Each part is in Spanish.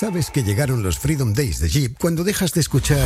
Sabes que llegaron los Freedom Days de Jeep cuando dejas de escuchar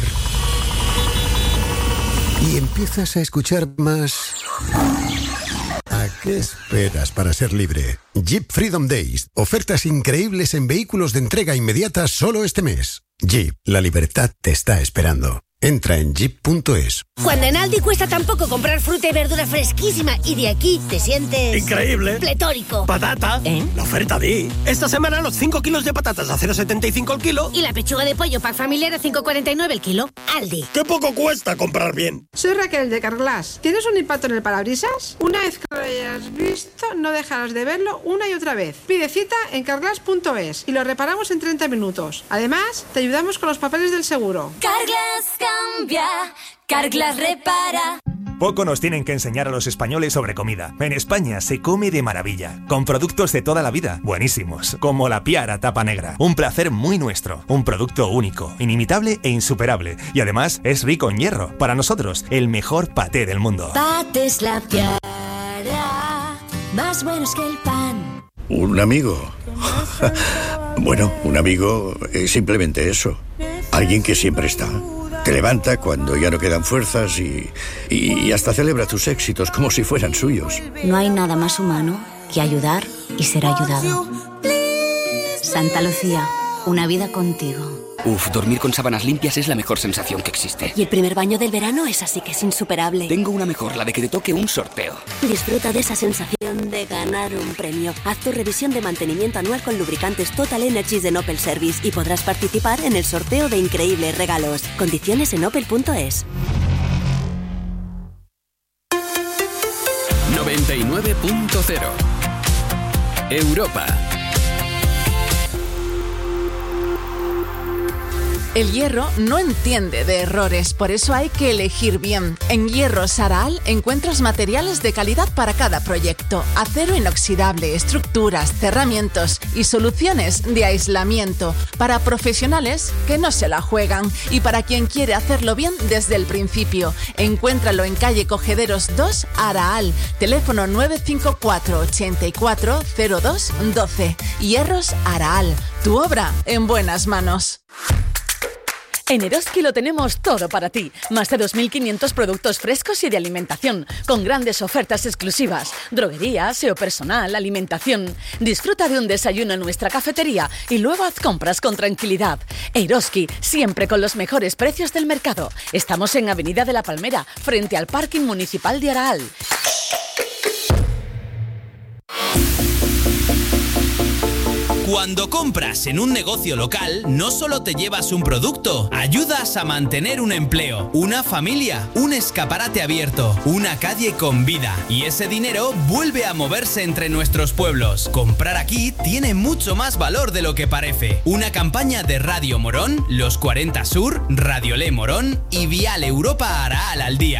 y empiezas a escuchar más. ¿A qué esperas para ser libre? Jeep Freedom Days. Ofertas increíbles en vehículos de entrega inmediata solo este mes. Jeep, la libertad te está esperando. Entra en jeep.es. Cuando en Aldi cuesta tan poco comprar fruta y verdura fresquísima y de aquí te sientes... ¡increíble! ¡Pletórico! ¡Patata! La oferta di. Esta semana los 5 kilos de patatas a 0,75 el kilo. Y la pechuga de pollo pack familiar a 5,49 el kilo. Aldi. ¡Qué poco cuesta comprar bien! Soy Raquel de Carglass. ¿Tienes un impacto en el parabrisas? Una vez que lo hayas visto, no dejarás de verlo una y otra vez. Pide cita en carglass.es y lo reparamos en 30 minutos. Además, te ayudamos con los papeles del seguro. Carglass cambia, Carglass repara. Poco nos tienen que enseñar a los españoles sobre comida. En España se come de maravilla, con productos de toda la vida, buenísimos, como la Piara Tapa Negra. Un placer muy nuestro, un producto único, inimitable e insuperable. Y además es rico en hierro. Para nosotros, el mejor paté del mundo. Patés La Piara, más buenos que el pan. ¿Un amigo? Bueno, un amigo es simplemente eso. Alguien que siempre está. Te levanta cuando ya no quedan fuerzas y hasta celebra tus éxitos como si fueran suyos. No hay nada más humano que ayudar y ser ayudado. Santa Lucía, una vida contigo. Uf, dormir con sábanas limpias es la mejor sensación que existe. Y el primer baño del verano es así que es insuperable. Tengo una mejor, la de que te toque un sorteo. Disfruta de esa sensación de ganar un premio. Haz tu revisión de mantenimiento anual con lubricantes Total Energies de Opel Service y podrás participar en el sorteo de increíbles regalos. Condiciones en opel.es. 99.0 Europa. El hierro no entiende de errores, por eso hay que elegir bien. En Hierros Araal encuentras materiales de calidad para cada proyecto. Acero inoxidable, estructuras, cerramientos y soluciones de aislamiento para profesionales que no se la juegan y para quien quiere hacerlo bien desde el principio. Encuéntralo en calle Cogederos 2, Araal. Teléfono 954 84 02 12. Hierros Araal. Tu obra en buenas manos. En Eroski lo tenemos todo para ti. Más de 2.500 productos frescos y de alimentación, con grandes ofertas exclusivas. Droguería, aseo personal, alimentación. Disfruta de un desayuno en nuestra cafetería y luego haz compras con tranquilidad. Eroski, siempre con los mejores precios del mercado. Estamos en Avenida de la Palmera, frente al Parking Municipal de Araal. Cuando compras en un negocio local, no solo te llevas un producto, ayudas a mantener un empleo, una familia, un escaparate abierto, una calle con vida. Y ese dinero vuelve a moverse entre nuestros pueblos. Comprar aquí tiene mucho más valor de lo que parece. Una campaña de Radio Morón, Los 40 Sur, Radio Le Morón y Vial Europa Araal al día.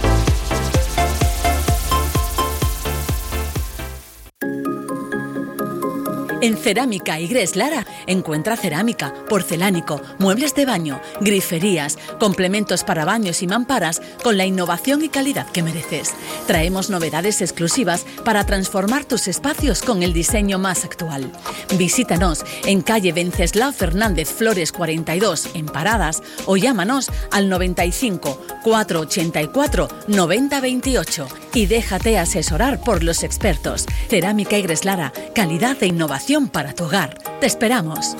En Cerámica Igres Lara encuentra cerámica, porcelánico, muebles de baño, griferías, complementos para baños y mamparas con la innovación y calidad que mereces. Traemos novedades exclusivas para transformar tus espacios con el diseño más actual. Visítanos en calle Venceslao Fernández Flores 42 en Paradas o llámanos al 95 484 90 28 y déjate asesorar por los expertos. Cerámica Igres Lara, calidad e innovación para tu hogar. Te esperamos.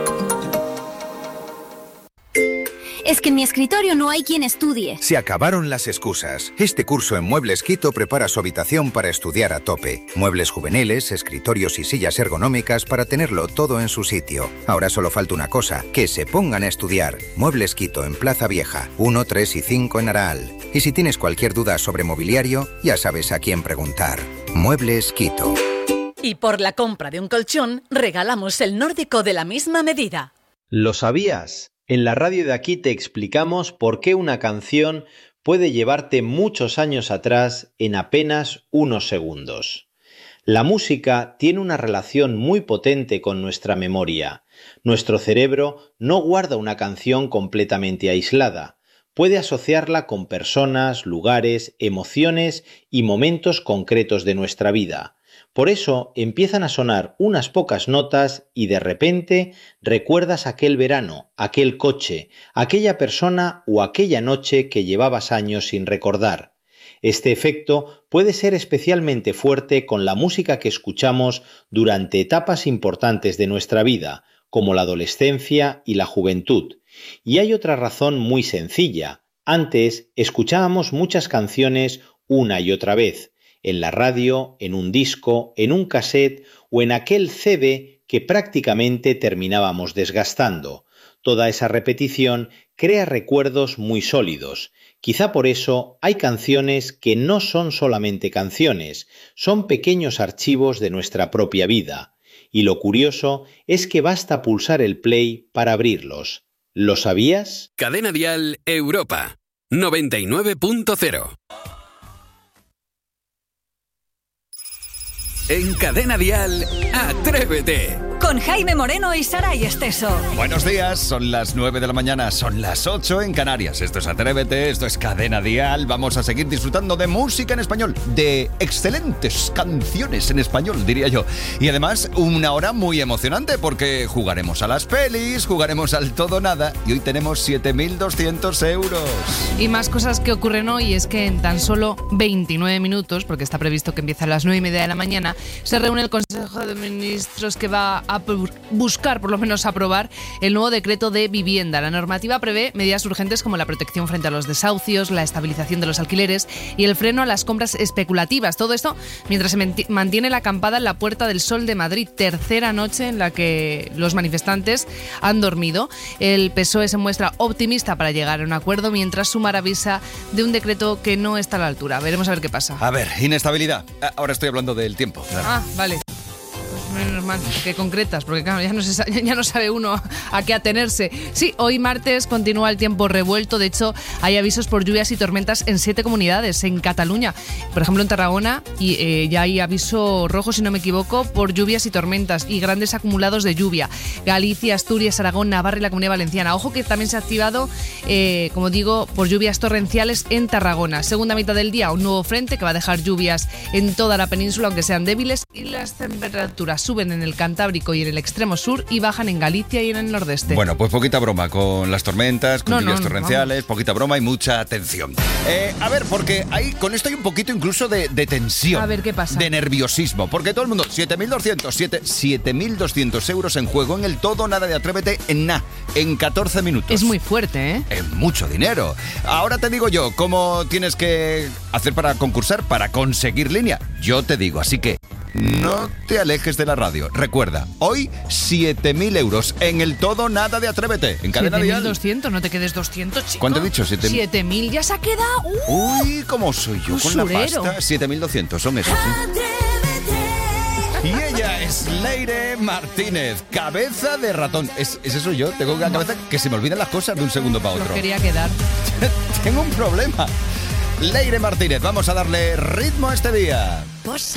Es que en mi escritorio no hay quien estudie. Se acabaron las excusas. Este curso en Muebles Quito prepara su habitación para estudiar a tope. Muebles juveniles, escritorios y sillas ergonómicas para tenerlo todo en su sitio. Ahora solo falta una cosa, que se pongan a estudiar. Muebles Quito en Plaza Vieja, 1, 3 y 5 en Araal. Y si tienes cualquier duda sobre mobiliario, ya sabes a quién preguntar. Muebles Quito. Y por la compra de un colchón, regalamos el nórdico de la misma medida. ¿Lo sabías? En la radio de aquí te explicamos por qué una canción puede llevarte muchos años atrás en apenas unos segundos. La música tiene una relación muy potente con nuestra memoria. Nuestro cerebro no guarda una canción completamente aislada. Puede asociarla con personas, lugares, emociones y momentos concretos de nuestra vida. Por eso empiezan a sonar unas pocas notas y de repente recuerdas aquel verano, aquel coche, aquella persona o aquella noche que llevabas años sin recordar. Este efecto puede ser especialmente fuerte con la música que escuchamos durante etapas importantes de nuestra vida, como la adolescencia y la juventud. Y hay otra razón muy sencilla. Antes escuchábamos muchas canciones una y otra vez, en la radio, en un disco, en un cassette o en aquel CD que prácticamente terminábamos desgastando. Toda esa repetición crea recuerdos muy sólidos. Quizá por eso hay canciones que no son solamente canciones, son pequeños archivos de nuestra propia vida. Y lo curioso es que basta pulsar el play para abrirlos. ¿Lo sabías? Cadena Dial Europa 99.0. En Cadena Dial, Atrévete. Con Jaime Moreno y Saray Esteso. Buenos días, son las 9 de la mañana, son las 8 en Canarias. Esto es Atrévete, esto es Cadena Dial. Vamos a seguir disfrutando de música en español, de excelentes canciones en español, diría yo. Y además, una hora muy emocionante porque jugaremos a las pelis, jugaremos al todo nada y hoy tenemos 7.200 euros. Y más cosas que ocurren hoy es que en tan solo 29 minutos, porque está previsto que empiece a las 9:30 de la mañana, se reúne el Consejo de Ministros que va a buscar, por lo menos aprobar, el nuevo decreto de vivienda. La normativa prevé medidas urgentes como la protección frente a los desahucios, la estabilización de los alquileres y el freno a las compras especulativas. Todo esto mientras se mantiene la acampada en la Puerta del Sol de Madrid, tercera noche en la que los manifestantes han dormido. El PSOE se muestra optimista para llegar a un acuerdo, mientras Sumar avisa de un decreto que no está a la altura. Veremos a ver qué pasa. A ver, inestabilidad. Ahora estoy hablando del tiempo. Claro. Ah, vale. Menos mal que concretas, porque claro, ya no sabe uno a qué atenerse. Sí, hoy martes continúa el tiempo revuelto. De hecho, hay avisos por lluvias y tormentas en 7 comunidades. En Cataluña, por ejemplo en Tarragona, y ya hay aviso rojo, si no me equivoco, por lluvias y tormentas y grandes acumulados de lluvia. Galicia, Asturias, Aragón, Navarra y la Comunidad Valenciana. Ojo que también se ha activado, como digo, por lluvias torrenciales en Tarragona. Segunda mitad del día, un nuevo frente que va a dejar lluvias en toda la península, aunque sean débiles, y las temperaturas suben en el Cantábrico y en el extremo sur y bajan en Galicia y en el nordeste. Bueno, pues poquita broma con las tormentas, con lluvias torrenciales, vamos. Poquita broma y mucha atención. A ver, porque con esto hay un poquito incluso de tensión. A ver, ¿qué pasa? De nerviosismo, porque todo el mundo, 7.200 euros en juego en el todo, nada de Atrévete en 14 minutos. Es muy fuerte, ¿eh? Es mucho dinero. Ahora te digo yo, ¿cómo tienes que hacer para concursar, para conseguir línea? Yo te digo, así que no te alejes de la radio. Recuerda, hoy 7.000 euros en el todo nada de Atrévete. En Cadena Dial. 7.200, no te quedes 200, chico. ¿Cuánto he dicho? 7.000 ya se ha quedado. Uy, ¿cómo soy yo con la pasta? 7.200, son esos, ¿sí? Y ella es Leire Martínez, cabeza de ratón. ¿Es eso yo? Tengo una cabeza que se me olvidan las cosas de un segundo para otro. Lo quería quedar. Tengo un problema. Leire Martínez, vamos a darle ritmo a este día.